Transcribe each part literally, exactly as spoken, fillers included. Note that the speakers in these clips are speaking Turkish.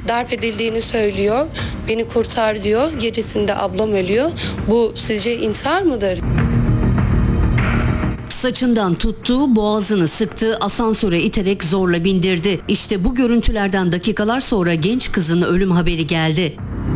Darp edildiğini söylüyor. Beni kurtar diyor. Gecesinde ablam ölüyor. Bu sizce intihar mıdır? Saçından tuttu, boğazını sıktı, asansöre iterek zorla bindirdi. İşte bu görüntülerden dakikalar sonra genç kızın ölüm haberi geldi.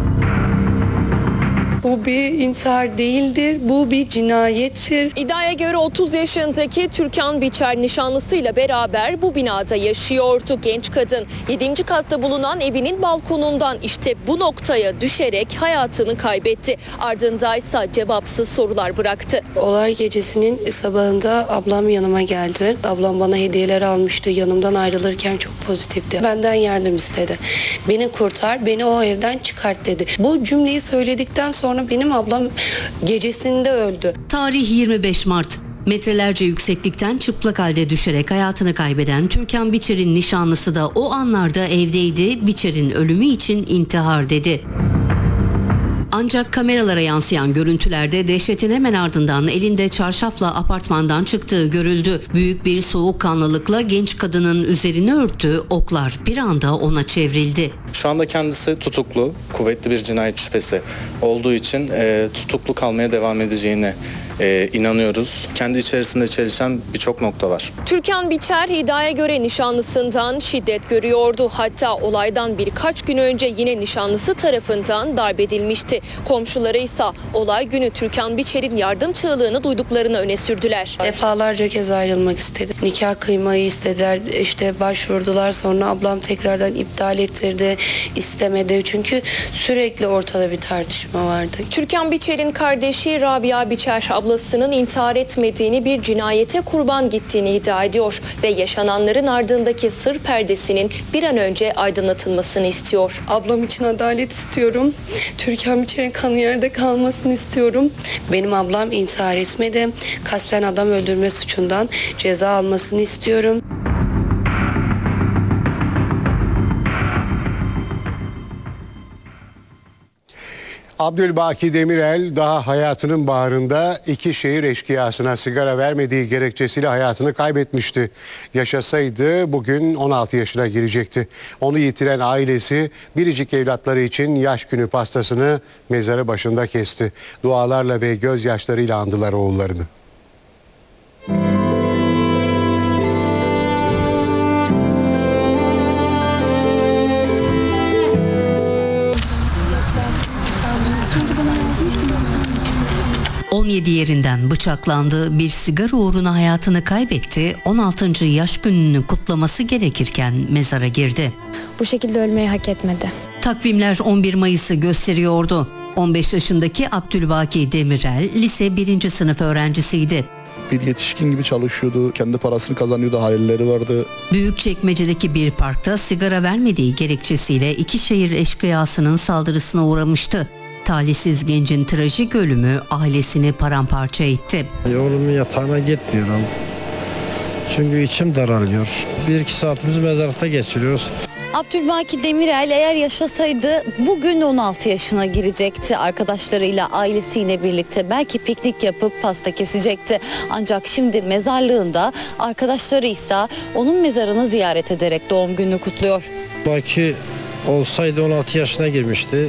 Bu bir intihar değildir, bu bir cinayettir. İddiaya göre otuz yaşındaki Türkan Biçer nişanlısıyla beraber bu binada yaşıyordu. Genç kadın yedinci katta bulunan evinin balkonundan işte bu noktaya düşerek hayatını kaybetti. Ardındaysa cevapsız sorular bıraktı. Olay gecesinin sabahında ablam yanıma geldi. Ablam bana hediyeler almıştı. Yanımdan ayrılırken çok pozitifti. Benden yardım istedi. Beni kurtar, beni o evden çıkart dedi. Bu cümleyi söyledikten sonra benim ablam gecesinde öldü. Tarih yirmi beş Mart. Metrelerce yükseklikten çıplak halde düşerek hayatını kaybeden Türkan Biçer'in nişanlısı da o anlarda evdeydi. Biçer'in ölümü için intihar dedi. Ancak kameralara yansıyan görüntülerde dehşetin hemen ardından elinde çarşafla apartmandan çıktığı görüldü. Büyük bir soğukkanlılıkla genç kadının üzerini örttü, oklar bir anda ona çevrildi. Şu anda kendisi tutuklu, kuvvetli bir cinayet şüphesi olduğu için e, tutuklu kalmaya devam edeceğine e, inanıyoruz. Kendi içerisinde çelişen birçok nokta var. Türkan Biçer iddiaya göre nişanlısından şiddet görüyordu. Hatta olaydan birkaç gün önce yine nişanlısı tarafından darp edilmişti. Komşuları ise olay günü Türkan Biçer'in yardım çığlığını duyduklarını öne sürdüler. Defalarca kez ayrılmak istedim. Nikah kıymayı istediler, işte başvurdular. Sonra ablam tekrardan iptal ettirdi, istemedi. Çünkü sürekli ortada bir tartışma vardı. Türkan Biçer'in kardeşi Rabia Biçer ablasının intihar etmediğini, bir cinayete kurban gittiğini iddia ediyor ve yaşananların ardındaki sır perdesinin bir an önce aydınlatılmasını istiyor. Ablam için adalet istiyorum. Türkan Biçer'in kanı yerde kalmasını istiyorum. Benim ablam intihar etmedi. Kasten adam öldürme suçundan ceza almasını istiyorum. Abdülbaki Demirel daha hayatının baharında iki şehir eşkıyasına sigara vermediği gerekçesiyle hayatını kaybetmişti. Yaşasaydı bugün on altı yaşına girecekti. Onu yitiren ailesi biricik evlatları için yaş günü pastasını mezarı başında kesti. Dualarla ve gözyaşlarıyla andılar oğullarını. on yedi yerinden bıçaklandı, bir sigara uğruna hayatını kaybetti, on altıncı yaş gününü kutlaması gerekirken mezara girdi. Bu şekilde ölmeyi hak etmedi. Takvimler on bir Mayıs'ı gösteriyordu. on beş yaşındaki Abdülbaki Demirel lise birinci sınıf öğrencisiydi. Bir yetişkin gibi çalışıyordu, kendi parasını kazanıyordu, hayalleri vardı. Büyükçekmece'deki bir parkta sigara vermediği gerekçesiyle iki şehir eşkıyasının saldırısına uğramıştı. Talihsiz gencin trajik ölümü ailesini paramparça etti. Oğlumun yatağına gitmiyorum. Çünkü içim daralıyor. Bir iki saatimizi mezarlıkta geçiriyoruz. Abdülbaki Demirel eğer yaşasaydı bugün on altı yaşına girecekti. Arkadaşlarıyla, ailesiyle birlikte belki piknik yapıp pasta kesecekti. Ancak şimdi mezarlığında, arkadaşları ise onun mezarını ziyaret ederek doğum gününü kutluyor. Belki olsaydı on altı yaşına girmişti.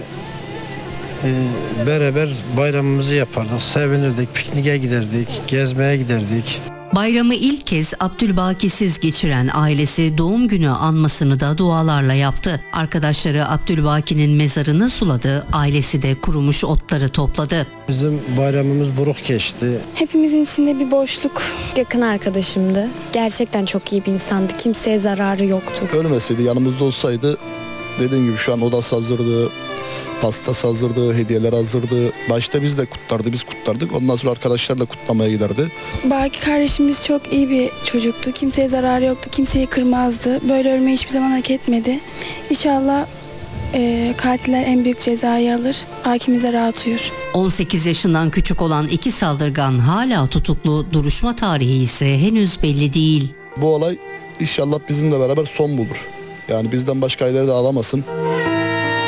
Ee, beraber bayramımızı yapardık, sevinirdik, pikniğe giderdik, gezmeye giderdik. Bayramı ilk kez Abdülbaki'siz geçiren ailesi doğum günü anmasını da dualarla yaptı. Arkadaşları Abdülbaki'nin mezarını suladı, ailesi de kurumuş otları topladı. Bizim bayramımız buruk geçti. Hepimizin içinde bir boşluk. Yakın arkadaşımdı. Gerçekten çok iyi bir insandı. Kimseye zararı yoktu. Ölmeseydi, yanımızda olsaydı, dediğim gibi şu an odası hazırdı, pastası hazırdı, hediyeler hazırdı. Başta biz de kutlardı, biz kutlardık. Ondan sonra arkadaşlarla kutlamaya giderdi. Baki kardeşimiz çok iyi bir çocuktu. Kimseye zararı yoktu. Kimseyi kırmazdı. Böyle ölmeyi hiçbir zaman hak etmedi. İnşallah e, katiller en büyük cezayı alır. Hakimize rahat uyur. on sekiz yaşından küçük olan iki saldırgan hala tutuklu, duruşma tarihi ise henüz belli değil. Bu olay inşallah bizimle beraber son bulur. Yani bizden başka aileleri de alamasın.